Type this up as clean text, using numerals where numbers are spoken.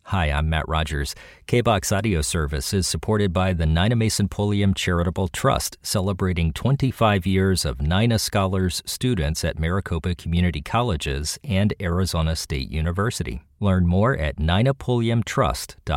Hi, I'm Matt Rogers. KBOX audio service is supported by the Nina Mason Pulliam Charitable Trust, celebrating 25 years of Nina Scholars students at Maricopa Community Colleges and Arizona State University. Learn more at ninapulliamtrust.org.